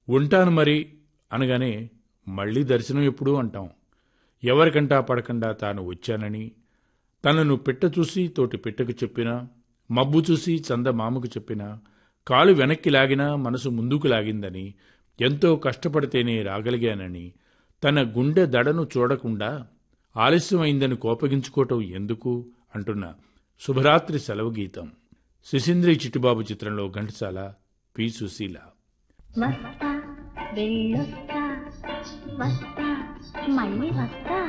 ఉంటాను మరి అనగానే మళ్ళీ దర్శనం ఎప్పుడు అంటాం. ఎవరికంటా పడకుండా తాను వచ్చానని, తనను పిట్ట చూసి తోటి పిట్టకు చెప్పినా, మబ్బు చూసి చందమామకు చెప్పినా, కాలు వెనక్కి లాగినా మనసు ముందుకు లాగిందని, ఎంతో కష్టపడితేనే రాగలిగానని, తన గుండె దడను చూడకుండా ఆలస్యమైందని కోపగించుకోవటం ఎందుకు అంటున్న శుభరాత్రి సెలవు గీతం. శిశింద్రి చిట్టిబాబు చిత్రంలో ఘంటసాల, పి. సుశీల. వస్తా వెళ్ళొస్తా వస్తా మళ్ళీ వస్తా